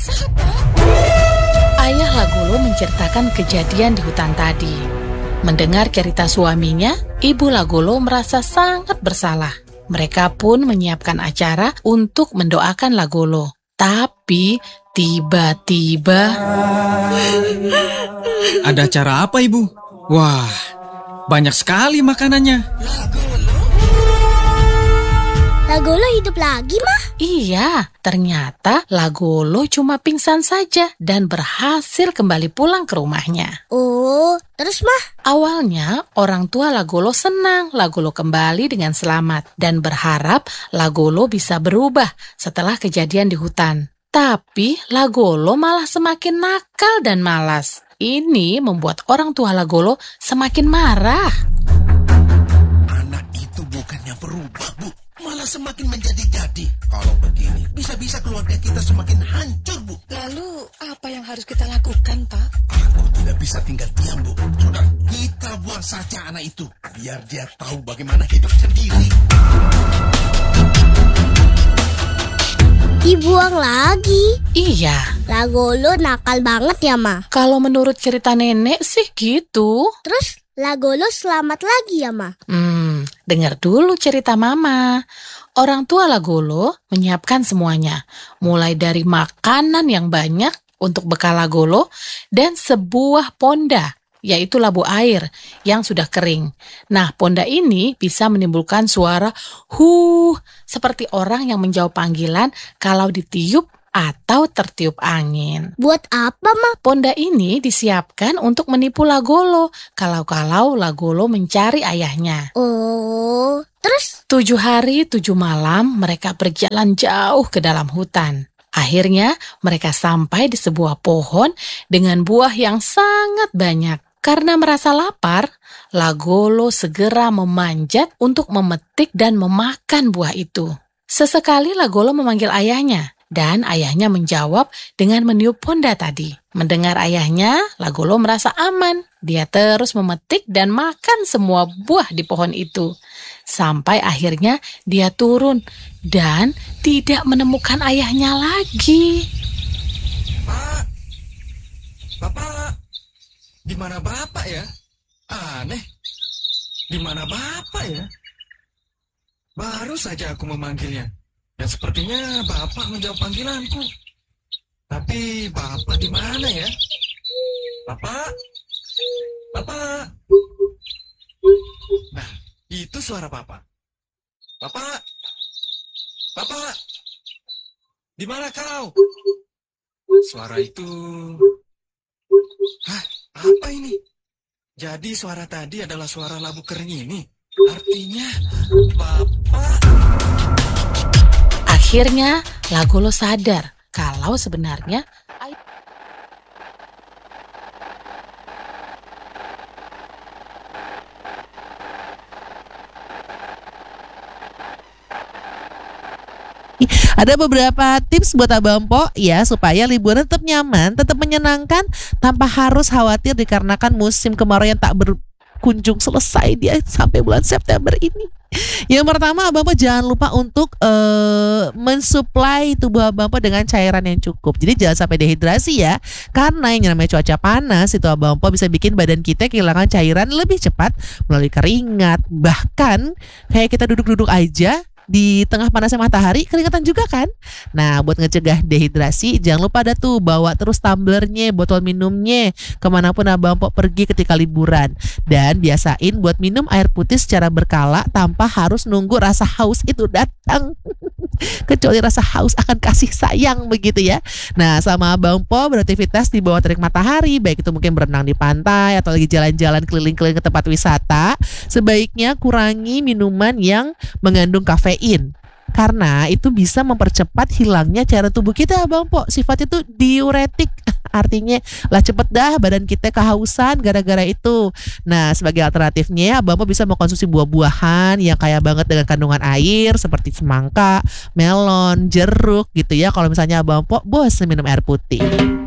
Ayah Lagolo menceritakan kejadian di hutan tadi. Mendengar cerita suaminya, Ibu Lagolo merasa sangat bersalah. Mereka pun menyiapkan acara untuk mendoakan Lagolo. Tapi tiba-tiba... Ada acara apa, Ibu? Wah, banyak sekali makanannya. Lagolo hidup lagi, Mah? Iya, ternyata Lagolo cuma pingsan saja dan berhasil kembali pulang ke rumahnya. Oh, terus Mah? Awalnya, orang tua Lagolo senang Lagolo kembali dengan selamat dan berharap Lagolo bisa berubah setelah kejadian di hutan. Tapi Lagolo malah semakin nakal dan malas. Ini membuat orang tua Lagolo semakin marah. Anak itu bukannya berubah, Bu. Malah semakin menjadi-jadi. Kalau begini, bisa-bisa keluarga kita semakin hancur, Bu. Lalu, apa yang harus kita lakukan, Pak? Aku tidak bisa tinggal diam, Bu. Sudah, kita buang saja anak itu. Biar dia tahu bagaimana hidup sendiri. Dibuang lagi? Iya, Lagolo nakal banget ya, Mah? kalau menurut cerita nenek sih gitu. Terus Lagolo selamat lagi ya, Mah? Dengar dulu cerita Mama. Orang tua Lagolo menyiapkan semuanya, mulai dari makanan yang banyak untuk bekal Lagolo dan sebuah ponda, yaitu labu air yang sudah kering. Nah, ponda ini bisa menimbulkan suara huh, seperti orang yang menjawab panggilan kalau ditiup atau tertiup angin. Buat apa, Mah? Ponda ini disiapkan untuk menipu Lagolo kalau Lagolo mencari ayahnya. Oh, terus? 7 hari 7 malam mereka berjalan jauh ke dalam hutan. Akhirnya mereka sampai di sebuah pohon dengan buah yang sangat banyak. Karena merasa lapar, Lagolo segera memanjat untuk memetik dan memakan buah itu. Sesekali Lagolo memanggil ayahnya, dan ayahnya menjawab dengan meniup ponda tadi. Mendengar ayahnya, Lagolo merasa aman. Dia terus memetik dan makan semua buah di pohon itu. Sampai akhirnya dia turun dan tidak menemukan ayahnya lagi. Pak, Bapak, di mana Bapak ya? Aneh, di mana Bapak ya? Baru saja aku memanggilnya. Dan sepertinya Bapak menjawab panggilanku. Tapi Bapak di mana ya? Bapak? Bapak? Nah, itu suara Bapak. Bapak? Bapak? Di mana kau? Suara itu... Hah, apa ini? Jadi suara tadi adalah suara labu kering ini. Artinya, Bapak... Akhirnya Lagolo sadar kalau sebenarnya Ada beberapa tips buat Abang Po ya supaya liburan tetap nyaman, tetap menyenangkan tanpa harus khawatir dikarenakan musim kemarau yang tak berkunjung selesai dia sampai bulan September ini. Yang pertama, Abang Po jangan lupa untuk mensuplai tubuh Abang Po dengan cairan yang cukup. Jadi jangan sampai dehidrasi ya. Karena yang namanya cuaca panas itu Abang Po bisa bikin badan kita kehilangan cairan lebih cepat melalui keringat. Bahkan kayak kita duduk-duduk aja di tengah panasnya matahari keringatan juga kan. Nah, buat ngecegah dehidrasi jangan lupa ada tuh bawa terus tumblernya, botol minumnya kemanapun Abang Po pergi ketika liburan. Dan biasain buat minum air putih secara berkala tanpa harus nunggu rasa haus itu datang. Kecuali rasa haus akan kasih sayang begitu ya. Nah, sama Abang Po beraktivitas di bawah terik matahari, baik itu mungkin berenang di pantai atau lagi jalan-jalan keliling-keliling ke tempat wisata, sebaiknya kurangi minuman yang mengandung kafein. Karena itu bisa mempercepat hilangnya cairan tubuh kita Abang Po. Sifatnya itu diuretik. Artinya lah cepet dah badan kita kehausan gara-gara itu. Nah, sebagai alternatifnya Abang Po bisa mengkonsumsi buah-buahan yang kaya banget dengan kandungan air seperti semangka, melon, jeruk gitu ya. Kalau misalnya Abang Po bosan minum air putih.